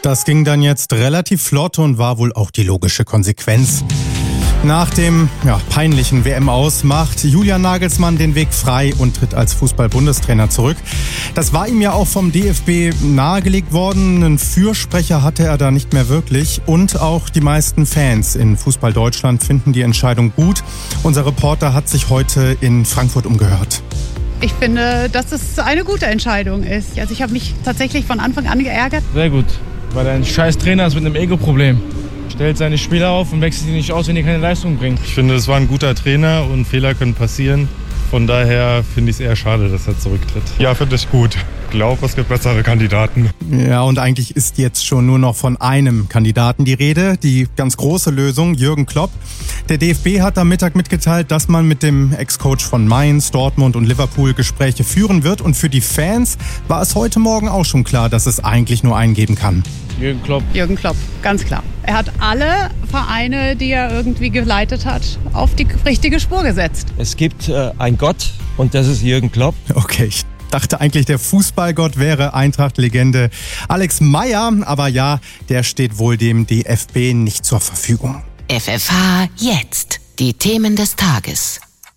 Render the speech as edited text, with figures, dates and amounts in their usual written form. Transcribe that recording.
Das ging dann jetzt relativ flott und war wohl auch die logische Konsequenz. Nach dem peinlichen WM-Aus macht Julian Nagelsmann den Weg frei und tritt als Fußball-Bundestrainer zurück. Das war ihm ja auch vom DFB nahegelegt worden. Einen Fürsprecher hatte er da nicht mehr wirklich. Und auch die meisten Fans in Fußball Deutschland finden die Entscheidung gut. Unser Reporter hat sich heute in Frankfurt umgehört. Ich finde, dass es eine gute Entscheidung ist. Also ich habe mich tatsächlich von Anfang an geärgert. Sehr gut, weil er ein scheiß Trainer ist mit einem Ego-Problem. Stellt seine Spieler auf und wechselt sie nicht aus, wenn die keine Leistung bringen. Ich finde, es war ein guter Trainer und Fehler können passieren. Von daher finde ich es eher schade, dass er zurücktritt. Ja, finde ich gut. Ich glaube, es gibt bessere Kandidaten. Ja, und eigentlich ist jetzt schon nur noch von einem Kandidaten die Rede. Die ganz große Lösung, Jürgen Klopp. Der DFB hat am Mittag mitgeteilt, dass man mit dem Ex-Coach von Mainz, Dortmund und Liverpool Gespräche führen wird. Und für die Fans war es heute Morgen auch schon klar, dass es eigentlich nur einen geben kann. Jürgen Klopp. Jürgen Klopp, ganz klar. Er hat alle Vereine, die er irgendwie geleitet hat, auf die richtige Spur gesetzt. Es gibt einen Gott und das ist Jürgen Klopp. Okay, ich dachte eigentlich, der Fußballgott wäre Eintracht-Legende Alex Meyer. Aber ja, der steht wohl dem DFB nicht zur Verfügung. FFH jetzt. Die Themen des Tages.